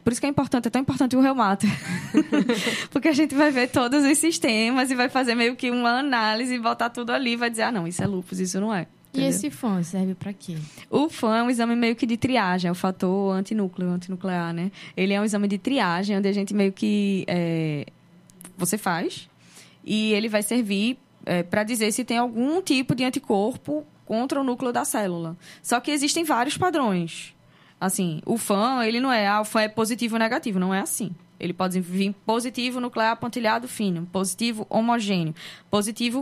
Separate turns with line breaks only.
Por isso que é tão importante o Reumater. Porque a gente vai ver todos os sistemas e vai fazer meio que uma análise e botar tudo ali e vai dizer, não, isso é lúpus, isso não é.
Entendeu? E esse FAN serve para quê?
O FAN é um exame meio que de triagem, é o fator antinuclear, né? Ele é um exame de triagem, onde a gente meio que... você faz e ele vai servir para dizer se tem algum tipo de anticorpo contra o núcleo da célula. Só que existem vários padrões. Assim, o FAN, ele não é... o FAN é positivo ou negativo, não é assim. Ele pode vir positivo nuclear pontilhado fino, positivo homogêneo, positivo